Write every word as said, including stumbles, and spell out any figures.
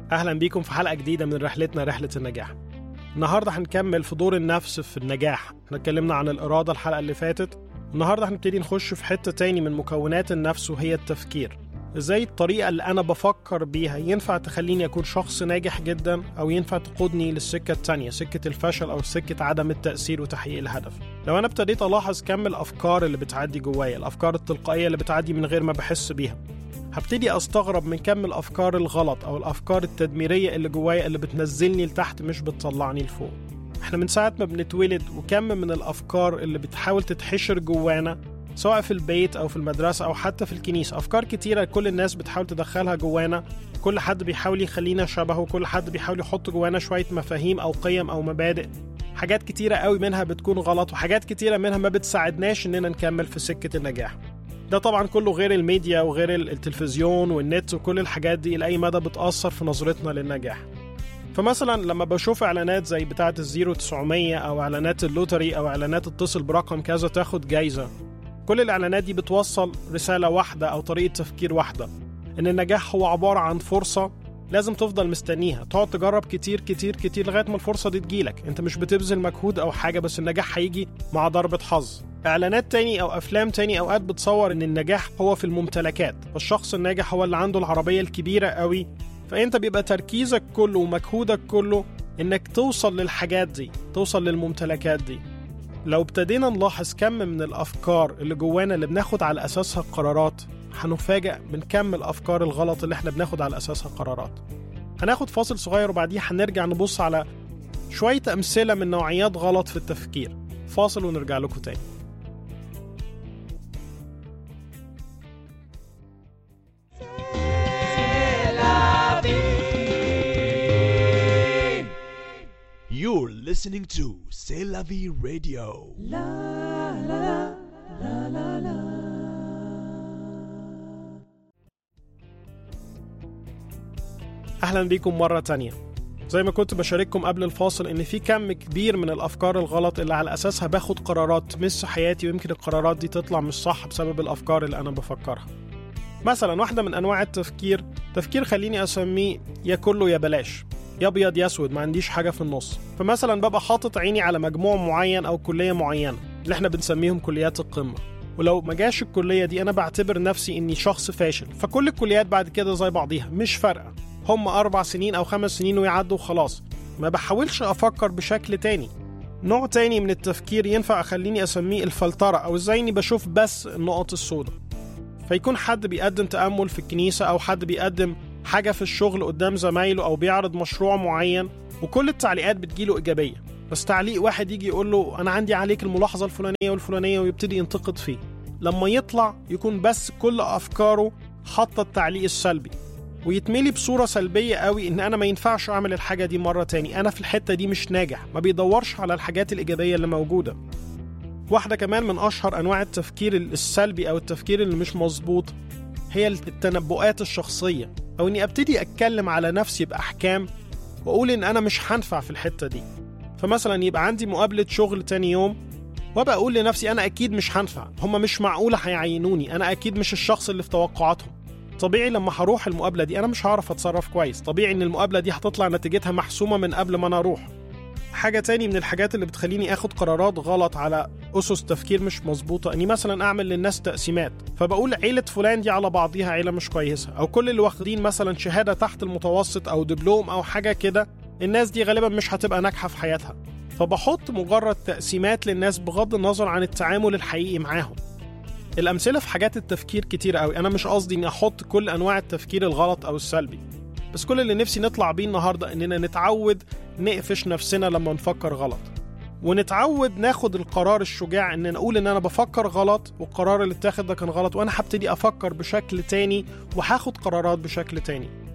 أهلا بيكم في حلقة جديدة من رحلتنا رحلة النجاح. النهاردة هنكمل في دور النفس في النجاح. احنا اتكلمنا عن الإرادة الحلقة اللي فاتت، والنهاردة هنبتدي نخش في حتة تاني من مكونات النفس وهي التفكير. ازاي الطريقة اللي أنا بفكر بيها ينفع تخليني أكون شخص ناجح جدا، أو ينفع تقودني للسكة التانية، سكة الفشل أو سكة عدم التأثير وتحقيق الهدف. لو أنا ابتديت ألاحظ كم الأفكار اللي بتعدي جوايا، الأفكار التلقائية اللي بتعدي من غير ما بحس بيها، هبتدي أستغرب من كم الأفكار الغلط أو الأفكار التدميرية اللي جوايا اللي بتنزلني لتحت مش بتطلعني لفوق. احنا من ساعة ما بنتولد وكم من الأفكار اللي بتحاول تتحشر جوانا، سواء في البيت أو في المدرسة أو حتى في الكنيسة. أفكار كتيرة كل الناس بتحاول تدخلها جوانا، كل حد بيحاول يخلينا شبهه، كل حد بيحاول يحط جوانا شوية مفاهيم أو قيم أو مبادئ. حاجات كتيرة قوي منها بتكون غلط، وحاجات كتيرة منها ما بتساعدناش إننا نكمل في سكة النجاح. ده طبعا كله غير الميديا وغير التلفزيون والنت وكل الحاجات دي لأي مدى بتأثر في نظرتنا للنجاح. فمثلا لما بشوف إعلانات زي بتاعة الزيرو تسعمية أو إعلانات اللوتري أو إعلانات اتصل برقم كذا تاخد جايزة، كل الإعلانات دي بتوصل رسالة واحدة أو طريقة تفكير واحدة، إن النجاح هو عبارة عن فرصة لازم تفضل مستنيها، تقعد تجرب كتير كتير كتير لغاية ما الفرصة دي تجيلك. انت مش بتبذل مجهود أو حاجة، بس النجاح هيجي مع ضربة حظ. إعلانات تاني أو أفلام تاني أوقات بتصور إن النجاح هو في الممتلكات، فالشخص الناجح هو اللي عنده العربية الكبيرة قوي، فأنت بيبقى تركيزك كله ومجهودك كله إنك توصل للحاجات دي، توصل للممتلكات دي. لو ابتدينا نلاحظ كم من الأفكار اللي جوانا اللي بناخد على أساسها قرارات، هنفاجأ من كم الأفكار الغلط اللي احنا بناخد على أساسها قرارات. هناخد فاصل صغير وبعديه هنرجع نبص على شوية أمثلة من نوعيات غلط في التفكير. فاصل ونرجع لكم تاني. You're listening to C'est la vie radio. La la la la la. أهلا بيكم مرة تانية. زي ما كنت بشارككم قبل الفاصل إن في كم كبير من الأفكار الغلط اللي على أساسها باخد قرارات تمس حياتي، ويمكن القرارات دي تطلع مش صح بسبب الأفكار اللي أنا بفكرها. مثلا واحدة من أنواع التفكير تفكير خليني أسميه يا كله يا بلاش، يا ابيض يا اسود، ما عنديش حاجه في النص. فمثلا ببقى حاطط عيني على مجموع معين او كليه معينه اللي احنا بنسميهم كليات القمه، ولو ما جاش الكليه دي انا بعتبر نفسي اني شخص فاشل، فكل الكليات بعد كده زي بعضيها مش فارقه، هم اربع سنين او خمس سنين ويعدوا وخلاص. ما بحاولش افكر بشكل تاني. نوع تاني من التفكير ينفع اخليني اسميه الفلتره، او ازاي اني بشوف بس النقط السوداء. فيكون حد بيقدم تامل في الكنيسه، او حد بيقدم حاجة في الشغل قدام زمايله، أو بيعرض مشروع معين، وكل التعليقات بتجيله إيجابية، بس تعليق واحد يجي يقول له أنا عندي عليك الملاحظة الفلانية والفلانية، ويبتدي ينتقد فيه. لما يطلع يكون بس كل أفكاره حاطة التعليق السلبي، ويتملي بصورة سلبية قوي إن أنا ما ينفعش أعمل الحاجة دي مرة تاني، أنا في الحتة دي مش ناجح، ما بيدورش على الحاجات الإيجابية اللي موجودة. واحدة كمان من أشهر أنواع التفكير السلبي أو التفكير اللي مش مظبوط هي التنبؤات الشخصية، أو إني أبتدي أتكلم على نفسي بأحكام وأقول إن أنا مش هنفع في الحتة دي. فمثلا يبقى عندي مقابلة شغل تاني يوم، وأبقى أقول لنفسي أنا أكيد مش هنفع، هم مش معقولة هيعينوني، أنا أكيد مش الشخص اللي في توقعاتهم. طبيعي لما هروح المقابلة دي أنا مش هعرف أتصرف كويس، طبيعي إن المقابلة دي هتطلع نتيجتها محسومة من قبل ما أنا أروح. حاجة تاني من الحاجات اللي بتخليني أخد قرارات غلط على أسس تفكير مش مظبوطة، أني مثلا أعمل للناس تقسيمات، فبقول عيلة فلان دي على بعضيها عيلة مش كويسة، أو كل اللي واخدين مثلا شهادة تحت المتوسط أو دبلوم أو حاجة كده الناس دي غالبا مش هتبقى ناجحة في حياتها. فبحط مجرد تقسيمات للناس بغض النظر عن التعامل الحقيقي معاهم. الأمثلة في حاجات التفكير كتير قوي، أنا مش قصدي أني أحط كل أنواع التفكير الغلط أو السلبي، بس كل اللي نفسي نطلع بيه النهاردة إننا نتعود نقفش نفسنا لما نفكر غلط، ونتعود ناخد القرار الشجاع إن نقول إن أنا بفكر غلط، والقرار اللي اتاخد ده كان غلط، وأنا هبتدي أفكر بشكل تاني وهاخد قرارات بشكل تاني.